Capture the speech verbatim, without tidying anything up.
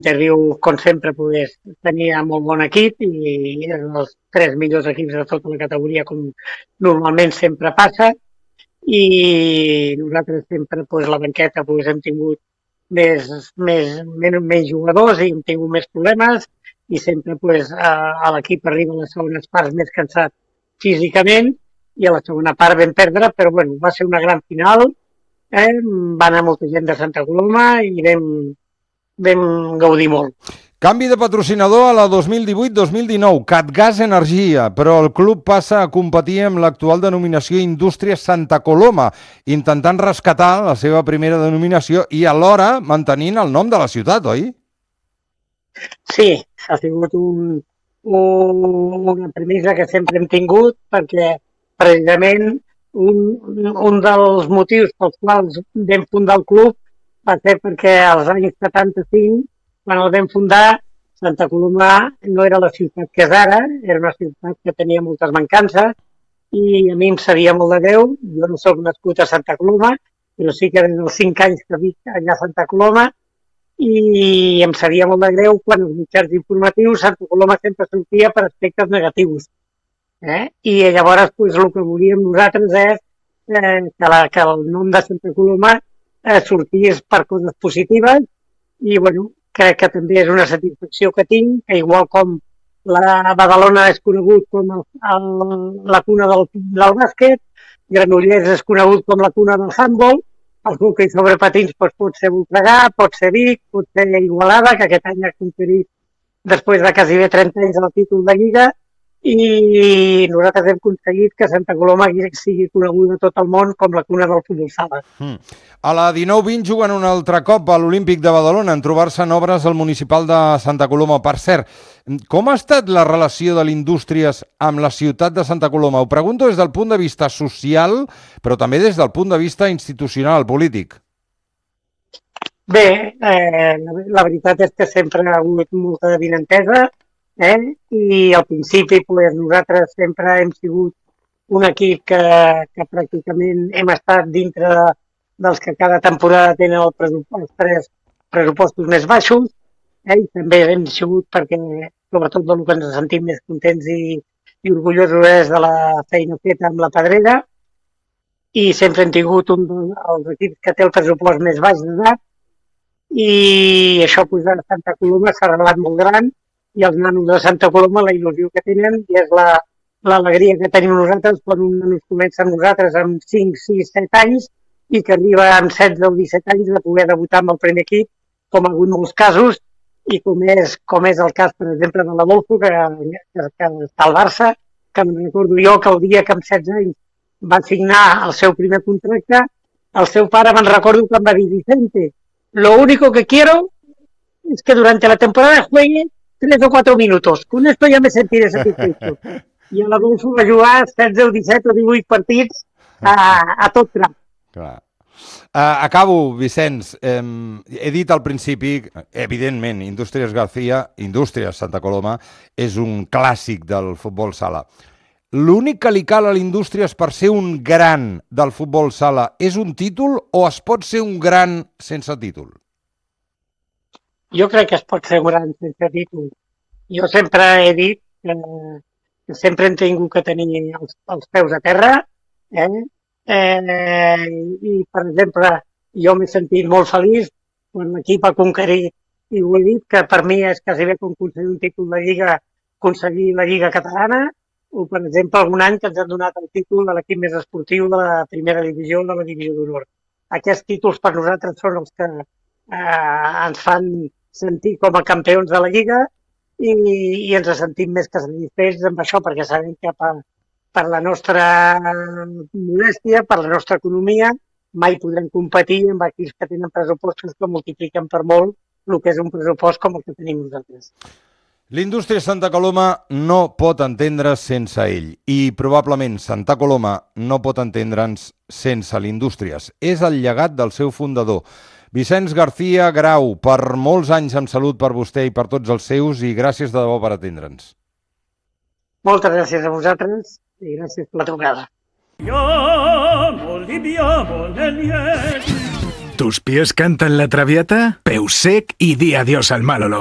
Riu, com sempre, pues, tenia molt bon equip i eren els tres millors equips de tota la categoria, com normalment sempre passa. I nosaltres sempre, pues, la banqueta, pues, hem tingut més, més, menys, menys jugadors i hem tingut més problemes i sempre, pues, a, a l'equip arriba a les segones parts més cansat físicament i a la segona part vam perdre, però bueno, va ser una gran final, eh? Va anar molta gent de Santa Coloma i vam, vam gaudir molt. Canvi de patrocinador a la dos mil divuit dos mil dinou, Catgas Energia, però el club passa a competir amb l'actual denominació Indústries Santa Coloma, intentant rescatar la seva primera denominació i alhora mantenint el nom de la ciutat, oi? Sí, ha sigut un, un, una premissa que sempre hem tingut perquè precisament un, un dels motius pels quals vam fundar el club va ser perquè als anys setanta-cinc, quan el vam fundar, Santa Coloma no era la ciutat que és ara, era una ciutat que tenia moltes mancances i a mi em sabia molt de greu. Jo no soc nascut a Santa Coloma, però sí que des dels cinc anys que vic allà a Santa Coloma i em sabia molt de greu quan els mitjans informatius Santa Coloma sempre sortia per aspectes negatius. Eh? I llavors pues, el que volíem nosaltres és eh, que, la, que el nom de Santa Coloma eh, sortís per coses positives i bueno, crec que també és una satisfacció que tinc, que igual com la Badalona és conegut com el, el, la cuna del, del bàsquet, Granollers és conegut com la cuna del handball, el hoquei sobre patins doncs, pot ser Voltregà, pot ser Vic, pot ser Igualada, que aquest any ha conquerit després de quasi bé trenta anys el títol de Lliga, i nosaltres hem aconseguit que Santa Coloma sigui coneguda a tot el món com la cuna del futbol sala. Mm. A la dinou vint juguen un altre cop a l'Olímpic de Badalona en trobar-se en obres al municipal de Santa Coloma. Per cert, com ha estat la relació de l'Indústries amb la ciutat de Santa Coloma? Ho pregunto des del punt de vista social, però també des del punt de vista institucional, polític. Bé, eh, la, la veritat és que sempre ha hagut molta avinentesa, eh? I al principi pues, nosaltres sempre hem sigut un equip que, que pràcticament hem estat dintre de, dels que cada temporada tenen el pressupost, els tres pressupostos més baixos, eh? I també hem sigut perquè sobretot del que ens sentim més contents i, i orgullosos és de la feina feta amb la Pedrera i sempre hem tingut un dels equips que té el pressupost més baix d'edat i això pues, a Santa Coloma s'ha arrelat molt gran i els nanos de Santa Coloma la il·lusió que tenen i és la, l'alegria que tenim nosaltres quan un nano comença amb nosaltres amb cinc, sis, set anys i que arriba amb setze o disset anys de poder debutar amb el primer equip, com ha hagut molts casos i com és, com és el cas, per exemple, de l'Adolfo, que, que, que està al Barça, que em recordo jo que el dia que amb setze anys va signar el seu primer contracte, el seu pare me'n recordo que em va dir Vicente, lo único que quiero es que durante la temporada juegue tres o cuatro minutos. Con esto ya me sentiré satisfecho. I l'Adolfo va jugar setze o disset o divuit partits a, a tot tram. Clar. Uh, acabo, Vicenç. Um, he dit al principi, evidentment, Indústries García, Indústries Santa Coloma, és un clàssic del futbol sala. L'únic que li cal a l'Indústries per ser un gran del futbol sala és un títol o es pot ser un gran sense títol? Jo crec que es pot ser un gran sense títol. Jo sempre he dit que, que sempre hem tingut que tenir els, els peus a terra, eh? Eh, i per exemple jo m'he sentit molt feliç quan l'equip ha conquerit i ho he dit que per mi és quasi bé com aconseguir un títol de Lliga, aconseguir la Lliga catalana o per exemple algun any que ens han donat el títol de l'equip més esportiu de la primera divisió o de la divisió d'honor. Aquests títols per nosaltres són els que eh, ens fan sentir com a campions de la Lliga i, i ens sentim més que satisfets amb això perquè sabem que per, per la nostra modèstia, per la nostra economia, mai podrem competir amb equips que tenen pressupostos que multipliquen per molt el que és un pressupost com el que tenim nosaltres. L'Indústria Santa Coloma no pot entendre's sense ell i probablement Santa Coloma no pot entendre'ns sense l'Indústries. És el llegat del seu fundador. Vicenç García Grau, per molts anys amb salut per vostè i per tots els seus i gràcies de debò per atendre'ns. Moltes gràcies a vosaltres i gràcies per la trucada. ¿Tus pies cantan la traviata? Peusec y di adiós al mal olor.